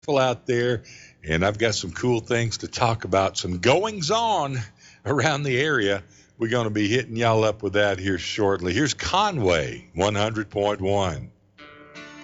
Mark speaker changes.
Speaker 1: out there, and I've got some cool things to talk about, some goings on around the area. We're going to be hitting y'all up with that here shortly. Here's Conway 100.1.